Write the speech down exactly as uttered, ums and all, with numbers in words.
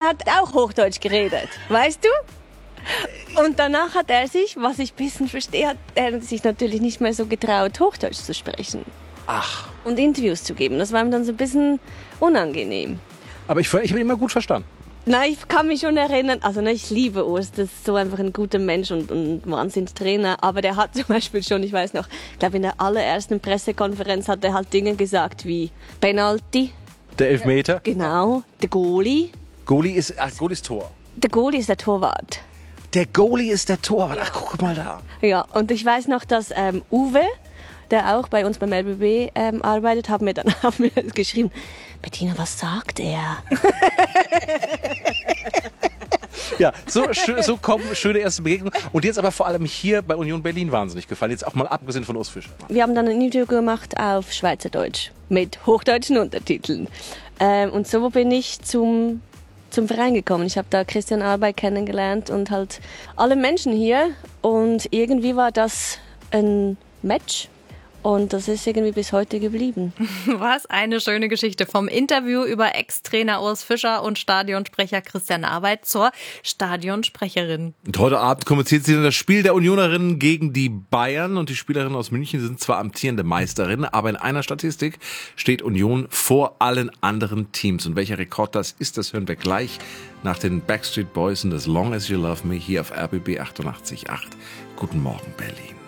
hat auch Hochdeutsch geredet, weißt du? Und danach hat er sich, was ich ein bisschen verstehe, hat er sich natürlich nicht mehr so getraut, Hochdeutsch zu sprechen. Ach. Und Interviews zu geben. Das war ihm dann so ein bisschen unangenehm. Aber ich, ich habe ihn immer gut verstanden. Nein, ich kann mich schon erinnern, also ne, ich liebe Urs, das ist so einfach ein guter Mensch und ein Wahnsinnstrainer, aber der hat zum Beispiel schon, ich weiß noch, ich glaube in der allerersten Pressekonferenz hat er halt Dinge gesagt wie Penalty. Der Elfmeter? Genau, der Goalie. Goalie ist, ach, Goalie ist Tor. Der Goalie ist der Torwart. Der Goalie ist der Torwart, ach guck mal da. Ja, und ich weiß noch, dass ähm, Uwe, der auch bei uns beim L B B ähm, arbeitet, hat mir dann hat mir geschrieben, Bettina, was sagt er? Ja, so, so kommen schöne erste Begegnungen. Und jetzt aber vor allem hier bei Union Berlin wahnsinnig gefallen. Jetzt auch mal abgesehen von Urs Fischer. Wir haben dann ein Interview gemacht auf Schweizerdeutsch mit hochdeutschen Untertiteln. Ähm, und so bin ich zum, zum Verein gekommen. Ich habe da Christian Arbeit kennengelernt und halt alle Menschen hier. Und irgendwie war das ein Match. Und das ist irgendwie bis heute geblieben. Was eine schöne Geschichte. Vom Interview über Ex-Trainer Urs Fischer und Stadionsprecher Christian Arbeit zur Stadionsprecherin. Und heute Abend kommentiert sie dann das Spiel der Unionerinnen gegen die Bayern. Und die Spielerinnen aus München sind zwar amtierende Meisterinnen, aber in einer Statistik steht Union vor allen anderen Teams. Und welcher Rekord das ist, das hören wir gleich nach den Backstreet Boys und As Long As You Love Me hier auf R B B achtundachtzig Komma acht. Guten Morgen, Berlin.